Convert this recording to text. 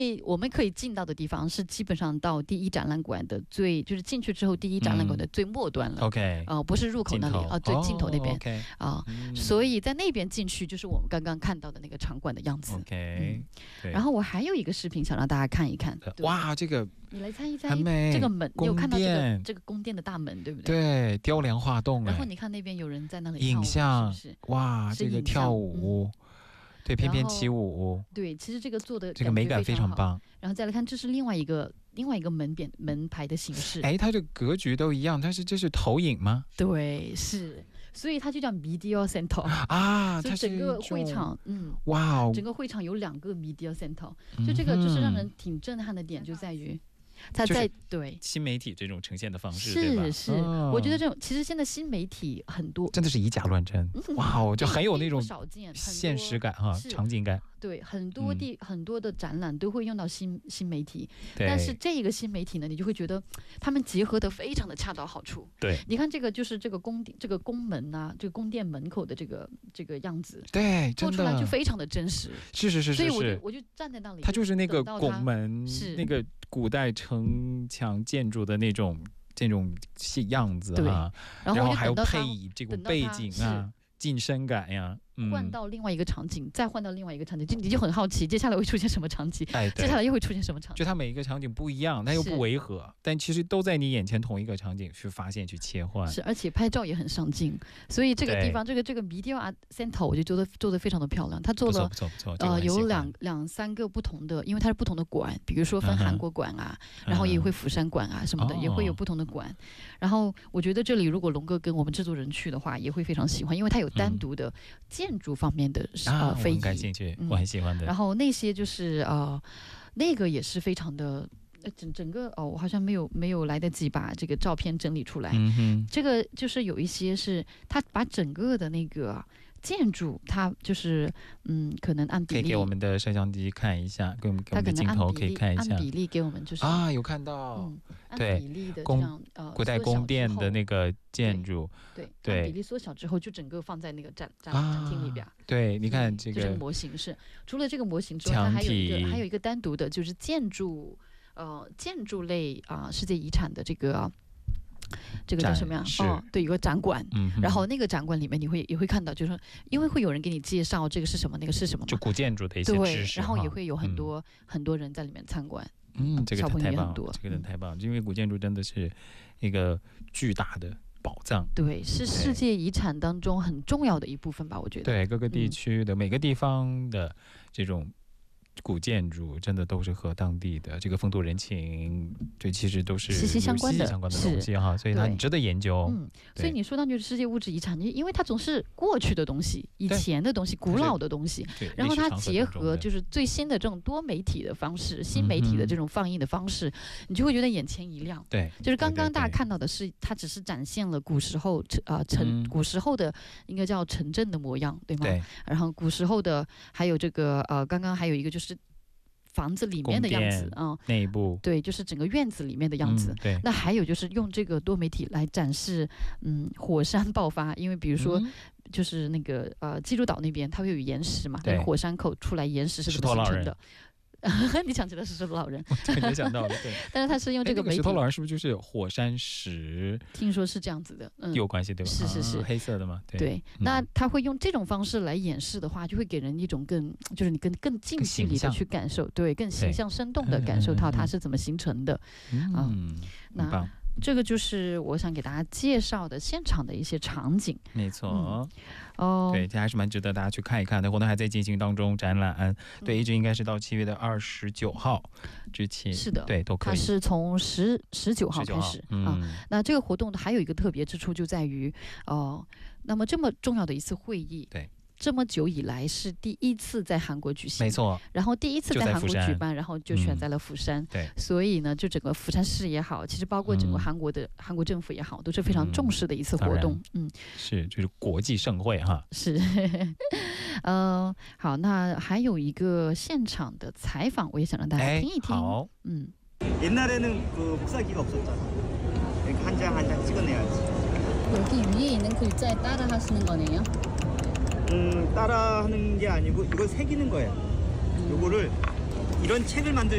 我们可以进到的地方是基本上到第一展览馆的最，就是进去之后第一展览馆的最末端了。 OK， 不是入口那里啊，最尽头那边。 OK， 所以在那边进去就是我们刚刚看到的那个场馆的样子。 OK， 然后我还有一个视频想让大家看一看。 哇，这个你来猜一猜， 很美， 这个门，你有看到这个宫殿的大门，对不对？ 对，雕梁画栋。 然后你看那边有人在那里影像， 是不是？ 哇，这个跳舞。对，翩翩起舞。 对，其实这个做的这个美感非常棒。 然后再来看，这是另外一个门牌的形式。 哎，它的格局都一样，但是这是投影吗？ 对，是，所以它就叫 Media Center 啊。 它整个会场， 哇哦， 整个会场有2个 Media Center，就这个就是让人挺震撼的点就在于。它在对新媒体这种呈现的方式， 是，我觉得这种其实现在新媒体很多， 真的是以假乱真，哇哦，就很有那种少见现实感哈，场景感。 对，很多的展览都会用到新媒体， 但是这个新媒体呢，你就会觉得他们结合得非常的恰到好处。 对， 你看这个就是这个宫门啊，这个宫殿门口的这个样子， 对， 做出来就非常的真实。 是， 所以我就站在那里， 它就是那个拱门，是那个古代城墙建筑的那种样子啊，然后还有配以这个背景啊，近身感呀。 换到另外一个场景，再换到另外一个场景，你就很好奇接下来会出现什么场景，接下来又会出现什么场景。 就它每一个场景不一样，但又不违和，但其实都在你眼前同一个场景去发现去切换。 是，而且拍照也很上镜，所以这个地方这个 Media Center 我就做得非常的漂亮。它做了有两三个不同的，因为它是不同的馆，比如说分韩国馆啊，然后也会釜山馆啊什么的，也会有不同的馆。然后我觉得这里如果龙哥跟我们制作人去的话，也会非常喜欢，因为它有单独的建筑方面的非遗， 我很感兴趣，我很喜欢的。 然后那些就是那个也是非常的整个我好像没有来得及把这个照片整理出来。这个就是有一些是他把整个的那个建筑，它就是可能按比例， 可以给我们的摄像机看一下，给我们的镜头可以看一下， 按比例给我们就是有看到， 按比例的这样古代宫殿的那个建筑， 对，按比例缩小之后就整个放在那个展厅里边。对， 你看这个模型是除了这个模型之外，它还有一个单独的，就是建筑类世界遗产的这个叫什么呀？对，有个展馆，然后那个展馆里面也会看到，就是说，因为会有人给你介绍这个是什么，那个是什么嘛， 就古建筑的一些知识， 然后也会有很多人在里面参观。 这个太棒，这个太棒，因为古建筑真的是一个巨大的宝藏， 对，是世界遗产当中很重要的一部分吧，我觉得。 对，各个地区的每个地方的这种古建筑真的都是和当地的这个风土人情，对，其实都是息息相关的东西哈，所以它值得研究。 所以你说到就是世界物质遗产，因为它总是过去的东西、以前的东西、古老的东西，然后它结合就是最新的这种多媒体的方式、新媒体的这种放映的方式，你就会觉得眼前一亮。 对， 就是刚刚大家看到的是，它只是展现了古时候古时候的应该叫城镇的模样，对吗？ 对。 然后古时候的还有这个刚刚还有一个就是房子里面的样子内部， 对，就是整个院子里面的样子。 对， 那还有就是用这个多媒体来展示火山爆发，因为比如说就是那个济州岛那边它会有岩石嘛，对，火山口出来岩石是怎么形成的？你想起来是石头老人， 没想到了，对。 但是他是用这个媒体， 石头老人是不是就是火山石？ 听说是这样子的， 有关系对吧？ 是黑色的嘛， 对。那他会用这种方式来演示的话，就会给人一种就是你更近距离的去感受，对，更形象生动的感受到它是怎么形成的。那这个就是我想给大家介绍的现场的一些场景。 没错，对，这还是蛮值得大家去看一看的。活动还在进行当中，展览对，一直应该是到7月29号之前。 是的， 对，都可以。 它是从19号开始那这个活动还有一个特别之处就在于那么这么重要的一次会议， 对。 这么久以来是第一次在韩国举行， 没错。 然后第一次在韩国举办，然后就选在了釜山。 对， 所以呢，就整个釜山市也好，其实包括整个韩国政府也好，都是非常重视的一次活动。 是，就是国际盛会哈。 是，好，那还有一个现场的采访，我也想让大家听一听。 好， 옛날에는 그 복사기가 없었잖아. 그러니까 한 장 한 장 찍어내야지. 여기 위에 있는 글자에 따라 하시는 거네요? 따라 하는 게 아니고 이걸 새기는 거예요. 요거를 이런 책을 만들